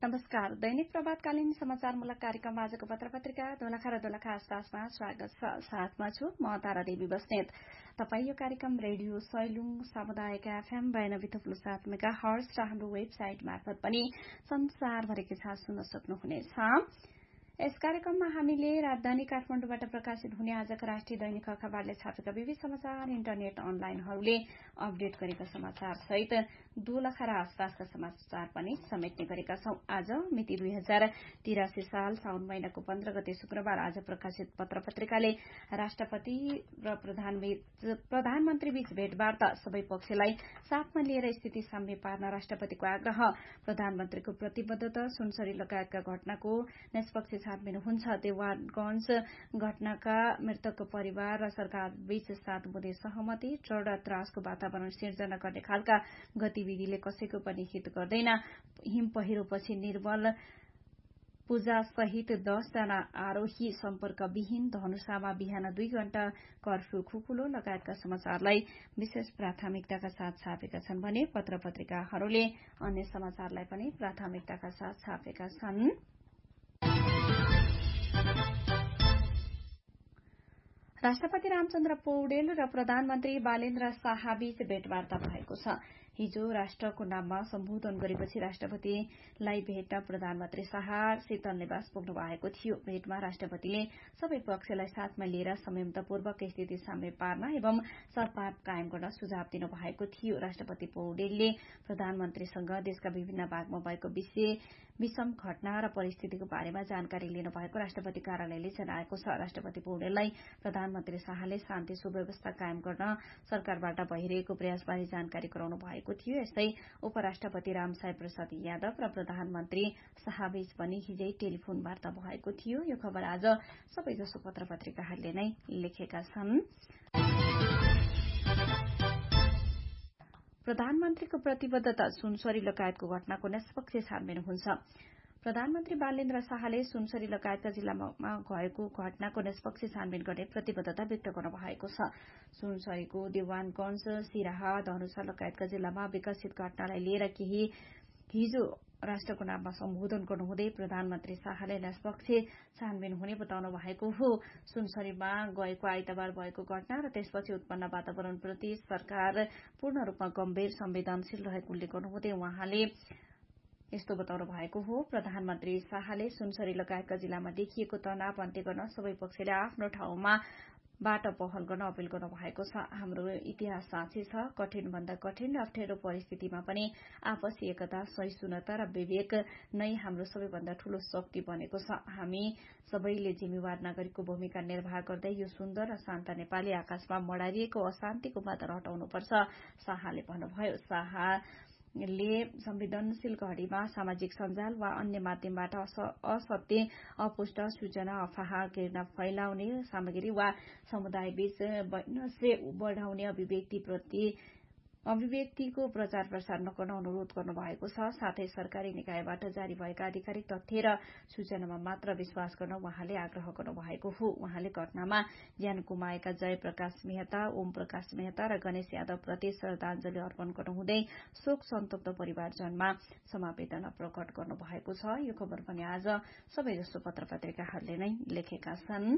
नमस्कार। दैनिक प्रभातकालीन समाचारमूलक कार्यक्रम आजको पत्रपत्रिका दोलखा र दोलखा आसपासमा स्वागत छ। साथमा छु म तारादेवी बस्नेत। तपाई यो कार्यक्रम रेडियो सैलुङ सामुदायिक एफएम 92.7 मेगाहर्ज र हाम्रो वेबसाइट मार्फत पनि संसारभरिकै साथ सुन्न सक्नुहुनेछ। यस कार्यक्रममा हामीले राजधानी काठमाडौँबाट प्रकाशित हुने आजका राष्ट्रिय दैनिक अखबारले छापेका विविध समाचार, इन्टरनेट अनलाइनहरूले अपडेट गरेका समाचार सहित दोलखा र आसपासका समाचार पनि समेट्ने गरेका छौं। आज मिति 2083 साल साउन महिनाको 15 गते शुक्रबार आज प्रकाशित पत्रपत्रिकाले राष्ट्रपति र प्रधानमन्त्री बीच भेटवार्ता, सबै पक्षलाई साथमा लिएर स्थिति साम्य पार्न राष्ट्रपतिको आग्रह, प्रधानमन्त्रीको प्रतिबद्धता, सुनसरी लगायतका घटनाको निष्पक्ष छानबिन हुन्छ, देवानगंज घटनाका मृतकको परिवार र सरकार बीच 7 बुँदे सहमति, डर र त्रासको वातावरण सिर्जना गर्ने खालका गतिविधिले कसैको पनि हित गर्दैन, हिम पहिरोपछि निर्मल पूजा सहित 10 जना आरोही सम्पर्कविहीन, धनुषामा बिहान 2 घण्टा कर्फ्यू खुकुलो लगायतका समाचारलाई विशेष प्राथमिकताका साथ छापेका छन् भने पत्रपत्रिकाहरूले अन्य समाचारलाई पनि प्राथमिकताका साथ छापेका छन्। राष्ट्रपति रामचन्द्र पौडेल र प्रधानमन्त्री बालेन्द्र शाहबीच भेटवार्ता भएको छ। हिजो राष्ट्रको नाममा सम्बोधन गरेपछि राष्ट्रपतिलाई भेट्न प्रधानमन्त्री शाह शीतल निवास पुग्नु भएको थियो। भेटमा राष्ट्रपतिले सबै पक्षलाई साथमा लिएर संयमतापूर्वक स्थिति साम्य पार्न एवं सद्भाव कायम गर्न सुझाव दिनु भएको थियो। राष्ट्रपति पौडेलले प्रधानमन्त्रीसँग देशका विभिन्न भागमा भएको विषम घटना र परिस्थितिको बारेमा जानकारी लिनुभएको राष्ट्रपति कार्यालयले जनाएको छ। राष्ट्रपति पौडेललाई प्रधानमन्त्री शाहले शान्ति सुव्यवस्था कायम गर्न सरकारबाट भइरहेको प्रयासबारे जानकारी गराउनु भएको थियो। यस्तै उपराष्ट्रपति रामसाई प्रसाद यादव र प्रधानमन्त्री शाहबीच पनि हिजै टेलिफोन वार्ता भएको थियो। यो खबर आज सबैजसो पत्रपत्रिकाहरूले नै लेखेका छन्। प्रधानमन्त्रीको प्रतिबद्धता, सुनसरी लगायतको घटनाको निष्पक्ष छानबिन हुन्छ। प्रधानमन्त्री बालेन्द्र शाहले सुनसरी लगायतका जिल्लामा भएको घटनाको निष्पक्ष छानबिन गर्ने प्रतिबद्धता व्यक्त गर्नु भएको छ। सुनसरीको देवानगंज, सिराहा, धनुषा लगायतका जिल्लामा विकसित घटनालाई लिएर हिजो राष्ट्रको नाममा सम्बोधन गर्नुहुँदै प्रधानमन्त्री शाहले निष्पक्ष छानबिन हुने बताउनु भएको हो। सुनसरीमा गएको आइतबार भएको घटना र त्यसपछि उत्पन्न वातावरणप्रति सरकार पूर्ण रूपमा गम्भीर संवेदनशील रहेको उल्लेख गर्नुहुँदै उहाँले यस्तो बताउनु भएको हो। प्रधानमन्त्री शाहले सुनसरी लगायतका जिल्लामा देखिएको तनाव अन्त्य गर्न सबै पक्षले आफ्नो ठाउँमा बाट पहल गर्न अपील गर्नु भएको छ। हाम्रो इतिहास साँची छ, कठिन भन्दा कठिन र अप्ठ्यारो परिस्थितिमा पनि आपसी एकता, सहिष्णुता र विवेक नै हाम्रो सबैभन्दा ठूलो शक्ति बनेको छ। हामी सबैले जिम्मेवार नागरिकको भूमिका निर्वाह गर्दै यो सुन्दर र शान्त नेपाली आकाशमा मडारिएको अशान्तिको बादल हटाउनुपर्छ, शाहले भन्नुभयो। शाहले संवेदनशील घड़ीमा सामाजिक सञ्जाल वा अन्य माध्यमबाट असत्य, अपुष्ट सूचना, अफवाह, घृणा फैलाउने सामग्री वा समुदायबीच वैमनस्य बढ़ाउने अभिव्यक्तिको प्रचार प्रसार नगर्न अनुरोध गर्नुभएको छ। साथै सरकारी निकायबाट जारी भएका आधिकारिक तथ्य र सूचनामा मात्र विश्वास गर्न उहाँले आग्रह गर्नुभएको हो। उहाँले घटनामा ज्यान गुमाएका जयप्रकाश मेहता, ओम प्रकाश मेहता र गणेश यादव प्रति श्रद्धाञ्जली अर्पण गर्नुहुँदै शोक सन्तप्त परिवारजनमा समवेदना प्रकट गर्नुभएको छ। यो खबर पनि आज सबैजसो पत्रपत्रिकाहरूले नै लेखेका छन्।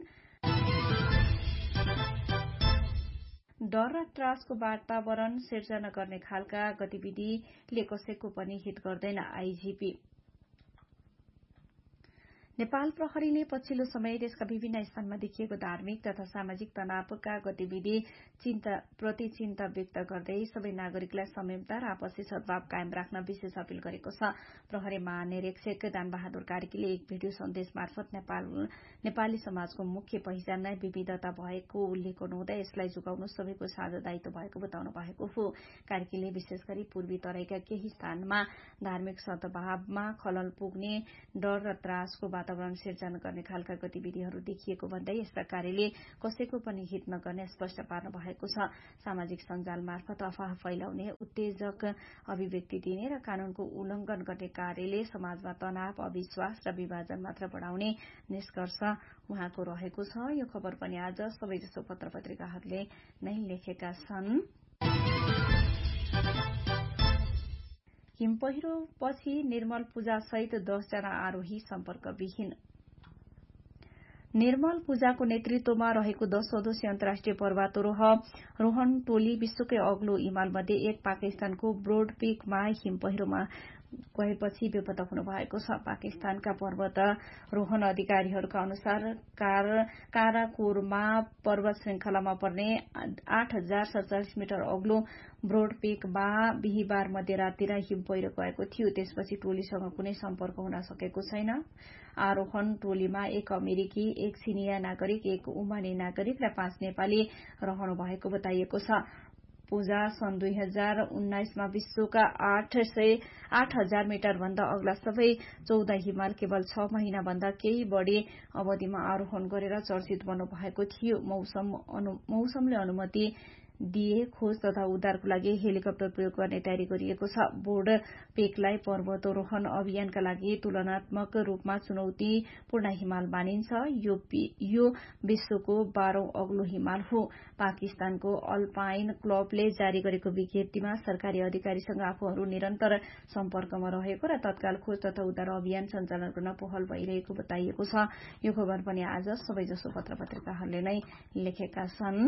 डर र त्रासको वातावरण सिर्जना गर्ने खालका गतिविधिले कसैको पनि हित गर्दैन, आईजीपी। नेपाल प्रहरीले पछिल्लो समय देशका विभिन्न स्थानमा देखिएको धार्मिक तथा सामाजिक तनावका गतिविधि प्रति चिन्ता व्यक्त गर्दै सबै नागरिकलाई संयमता र आपसी सद्भाव कायम राख्न विशेष अपील गरेको छ। प्रहरी महानिरीक्षक दानबहादुर कार्कीले एक भिडियो सन्देश मार्फत नेपाली समाजको मुख्य पहिचान नै विविधता भएको उल्लेख गर्नुहुँदै यसलाई जोगाउनु सबैको साझा दायित्व भएको बताउनु भएको हो। कार्कीले विशेष गरी पूर्वी तराईका केही स्थानमा धार्मिक सद्भावमा खलल पुग्ने, डर र त्रासको वातावरण सिर्जना गर्ने खालका गतिविधिहरू देखिएको भन्दै यस्ता कार्यले कसैको पनि हित नगर्ने स्पष्ट पार्नु भएको छ। सामाजिक सञ्जाल मार्फत अफवाह फैलाउने, उत्तेजक अभिव्यक्ति दिने र कानूनको उल्लंघन गर्ने कार्यले समाजमा तनाव, अविश्वास र विभाजन मात्र बढ़ाउने निष्कर्ष उहाँको रहेको छ। यो खबर पनि आज सबैजसो पत्रपत्रिकाहरूले नै लेखेका छन्। हिमपहिरोपछि निर्मल पूजा सहित 10 जना आरोही सम्पर्कविहीन। निर्मल पूजाको नेतृत्वमा रहेको 10 सदस्यीय अन्तर्राष्ट्रिय पर्वतारोहण टोली विश्वकै अग्लो हिमालमध्ये एक पाकिस्तानको ब्रोड पीकमा हिमपहिरोमा गएपछि बेपत्ता हुनु भएको छ। पाकिस्तानका पर्वतारोहण अधिकारीहरूका अनुसार काराकोरमा पर्वत श्रृंखलामा पर्ने 8047 मिटर अग्लो ब्रोड पीकमा बिहिबार मध्यरातिर हिमपहिरो गएको थियो। त्यसपछि टोलीसँग कुनै सम्पर्क हुन सकेको छैन। आरोहण टोलीमा एक अमेरिकी, एक चिनिया नागरिक, एक ओमानी नागरिक र 5 नेपाली रहनु भएको बताइएको छ। पूजा सन् 2019 मा विश्वका 8,000 मिटर भन्दा अग्ला सबै 14 हिमाल केवल 6 महिना भन्दा केही बढ़ी अवधिमा आरोहण गरेर चर्चित बन्नु भएको थियो। मौसमले अनुमति दिए खोज तथा उद्धारको लागि हेलिकप्टर प्रयोग गर्ने तयारी गरिएको छ। बोर्ड पेकलाई पर्वतारोहण अभियानका लागि तुलनात्मक रूपमा चुनौतीपूर्ण हिमाल मानिन्छ। यो विश्वको 12औं अग्लो हिमाल हो। पाकिस्तानको अल्पाइन क्लबले जारी गरेको विज्ञप्तिमा सरकारी अधिकारीसँग आफूहरू निरन्तर सम्पर्कमा रहेको र तत्काल खोज तथा उद्धार अभियान सञ्चालन गर्न पहल भइरहेको बताइएको छ। यो खबर पनि आज सबैजसो पत्रपत्रिकाहरूले नै लेखेका छन्।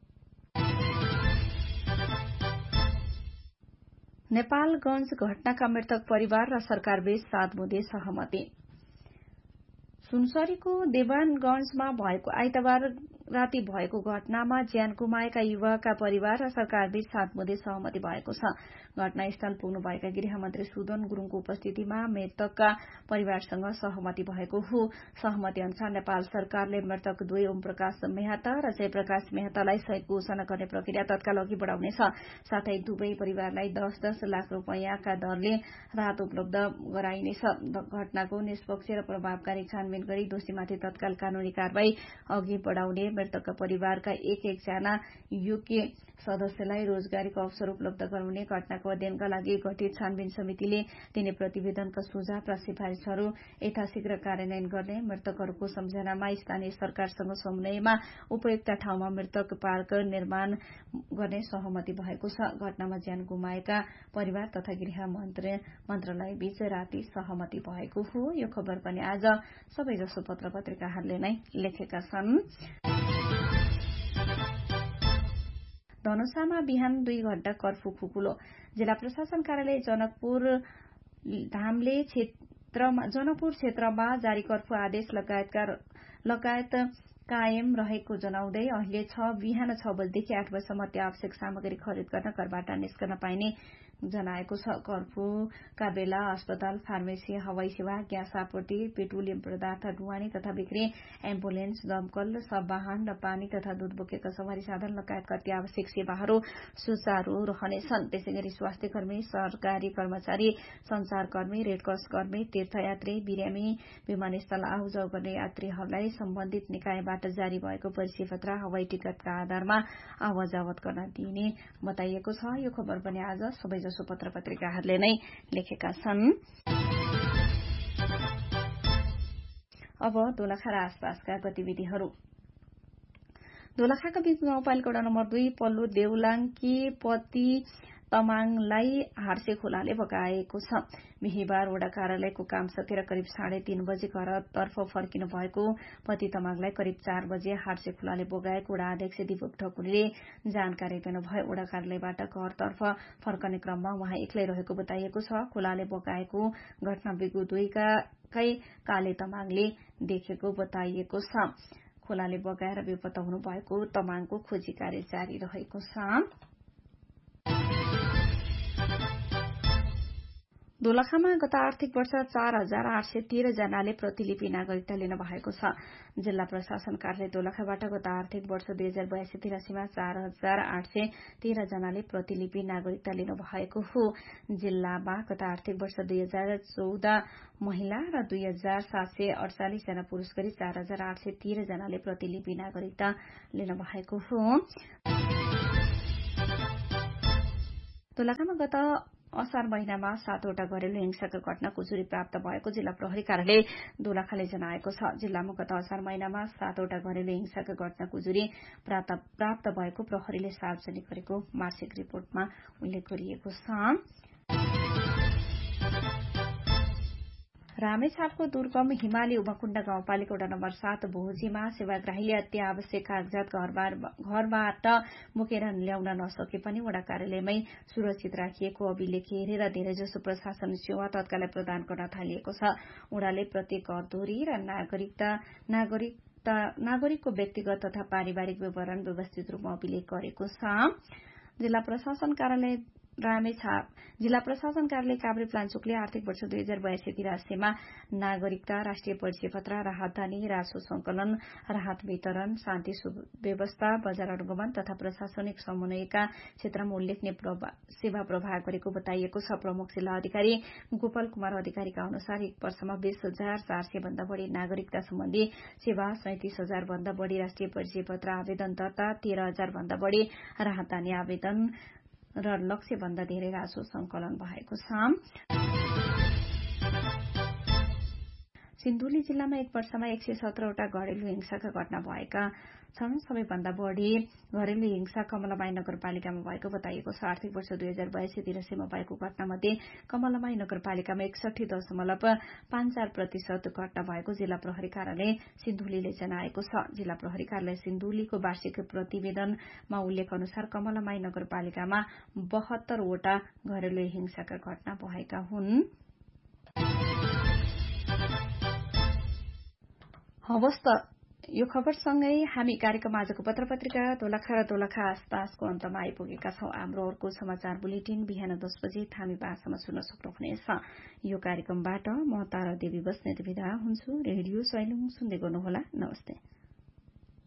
नेपालगञ्ज घटनाका मृतक परिवार र सरकारबीच 7 बुँदे सहमति। सुनसरीको देवानगञ्जमा भएको आइतबार राति भएको घटनामा ज्यान गुमाएका युवाका परिवार र सरकारबीच 7 बुँदे सहमति भएको छ। घटनास्थल पुग्नुभएका गृहमन्त्री सुदन गुरूङको उपस्थितिमा मृतकका परिवारसँग सहमति भएको हो। सहमति अनुसार नेपाल सरकारले मृतक 2 ओम प्रकाश मेहता र जयप्रकाश मेहतालाई शहीद घोषणा गर्ने प्रक्रिया तत्काल अघि बढ़ाउनेछ। साथै दुवै परिवारलाई 10-10 लाख रूपैयाँका दरले राहत उपलब्ध गराइनेछ। घटनाको निष्पक्ष र प्रभावकारी छानबिन गरी दोषीमाथि तत्काल कानूनी कारवाही अघि बढ़ाउने, मृतकका परिवारका एक जना योग्य सदस्यलाई रोजगारीको अवसर उपलब्ध गराउने, घटनाको अध्ययनका लागि गठित छानबिन समितिले दिने प्रतिवेदनका सुझाव र सिफारिशहरू यथाशीघ्र कार्यान्वयन गर्ने, मृतकहरूको सम्झनामा स्थानीय सरकारसँग समन्वयमा उपयुक्त ठाउँमा मृतक पार्क निर्माण गर्ने सहमति भएको छ। घटनामा ज्यान गुमाएका परिवार तथा गृह मन्त्रालय बीच राति सहमति भएको हो। यो खबर पनि आज सबैजसो पत्रपत्रिकाहरूले नै लेखेका छन्। धनुषामा बिहान 2 घण्टा कर्फ्यू खुकुलो। जिल्ला प्रशासन कार्यालय जनकपुर क्षेत्रमा जारी कर्फ्यू आदेश लगायत कायम रहेको जनाउँदै अहिले बिहान 6 बजेदेखि 8 बजेसम्म अत्यावश्यक सामग्री खरिद गर्न घरबाट निस्कन पाइने जनाएको छ। कर्फ्यूका बेला अस्पताल, फार्मेसी, हवाई सेवा, ग्यास आपूर्ति, पेट्रोलियम पदार्थ ढुवानी तथा बिक्री, एम्बुलेन्स, दमकल, सब वाहन र पानी तथा दूध बोकेका सवारी साधन लगायतका अत्यावश्यक सेवाहरू सुचारू रहनेछन्। त्यसैगरी स्वास्थ्य कर्मी, सरकारी कर्मचारी, संचारकर्मी, रेडक्रस कर्मी, तीर्थयात्री, बिरामी, विमानस्थल आउजाउ गर्ने यात्रीहरूलाई सम्बन्धित निकायबाट जारी भएको परिचय पत्र, हवाई टिकटका आधारमा आवाजावत गर्न दिइने बताइएको छ। यो खबर पनि आज सबैजसो पत्रपत्रिकाहरूले नै लेखेका छन्। अब दोलखा र आसपासका गतिविधिहरू। दोलखाका बीच गाउँपालिका वडा नम्बर 2 पल्लो देउलाङ्की पति तमाङलाई हार्से खोलाले बगाएको छ। बिहिबार वडा कार्यालयको काम सकेर करिब 3:30 बजे घरतर्फ फर्किनु भएको पति तमाङलाई करिब 4 बजे हार्से खोलाले बगाएको वडा अध्यक्ष दीपक ठकुरीले जानकारी दिनुभयो। वडा कार्यालयबाट घरतर्फ फर्कने क्रममा उहाँ एक्लै रहेको बताइएको छ। खोलाले बगाएको घटना बिगु 2 कै काले तमाङले देखेको बताइएको छ। खोलाले बगाएर बेपत्ता हुनुभएको तमाङको खोजी कार्य जारी रहेको छ। दोलखामा गत आर्थिक वर्ष 4,813 जनाले प्रतिलिपि नागरिकता लिनु भएको छ। जिल्ला प्रशासन कार्यालय दोलखाबाट गत आर्थिक वर्ष 2082-83 मा 4,813 जनाले प्रतिलिपि नागरिकता लिनु भएको हो। जिल्लामा गत आर्थिक वर्ष 2014 महिला र 2,748 जना पुरुष गरी 4,813 जनाले प्रतिलिपि नागरिकता लिनु भएको हो। दोलखामा गत असार महिनामा 7 वटा घरेलु हिंसाका घटना कुचुरी प्राप्त भएको जिल्ला प्रहरी कार्यालय दोलखाले जनाएको छ। जिल्लामा गत असार महिनामा 7 वटा घरेलु हिंसाका घटना कुचुरी प्राप्त भएको प्रहरीले सार्वजनिक गरेको मासिक रिपोर्टमा उल्लेख गरिएको छ। रामेछापको दुर्गम हिमाली उमाकुण्ड गाउँपालिका वडा नम्बर 7 भोजीमा सेवाग्राहीले अत्यावश्यक कागजात घरबाट बोकेर ल्याउन नसके पनि वडा कार्यालयमै सुरक्षित राखिएको अभिलेख हेरेर धेरैजसो प्रशासन सेवा तत्कालै प्रदान गर्न थालिएको छ। वडाले प्रत्येक घरधुरी र नागरिकको व्यक्तिगत तथा पारिवारिक विवरण व्यवस्थित रूपमा अभिलेख गरेको छ। जिल्ला प्रशासन कार्यालय काभ्रे प्लान्चोकले आर्थिक वर्ष 2082-83 नागरिकता, राष्ट्रिय परिचय पत्र, राहतदानी, राजस्व संकलन, राहत वितरण, शान्ति सुव्यवस्था, बजार अनुगमन तथा प्रशासनिक समन्वयका क्षेत्रमा उल्लेखनीय सेवा प्रवाह गरेको बताइएको छ। प्रमुख जिल्ला अधिकारी गोपाल कुमार अधिकारीका अनुसार एक वर्षमा 20,400 भन्दा बढ़ी नागरिकता सम्बन्धी सेवा, 37,000 भन्दा बढ़ी राष्ट्रिय परिचय पत्र आवेदन दर्ता, 13,000 भन्दा बढ़ी राहतदानी आवेदन र लक्ष्य भन्दा धेरै राजस्व संकलन भएको छ। सिन्धुली जिल्लामा एक वर्षमा 117 वटा घरेलु हिंसाका घटना भएका छन्। सबैभन्दा बढ़ी घरेलु हिंसा कमलामाई नगरपालिकामा भएको बताइएको छ। आर्थिक वर्ष 2082-83 भएको घटनामध्ये कमलामाई नगरपालिकामा 61.54% घटना भएको जिल्ला प्रहरी कार्यालय सिन्धुलीले जनाएको छ। जिल्ला प्रहरी कार्यालय सिन्धुलीको वार्षिक प्रतिवेदनमा उल्लेख अनुसार कमलामाई नगरपालिकामा 72 वटा घरेलु हिंसाका घटना भएका हुन्। हवस् त यो खबरसँगै हामी कार्यक्रम आजको पत्रपत्रिका दोलखा र दोलखा आसपासको अन्तमा आइपुगेका छौं। हाम्रो अर्को समाचार बुलेटिन बिहान 10 बजे थामी भाषामा सुन्न सक्नुहुनेछ। यो कार्यक्रमबाट म तारा देवी बस्नेत बिदा हुन्छु। रेडियो सैलुङ सुन्दै गर्नुहोला। नमस्ते।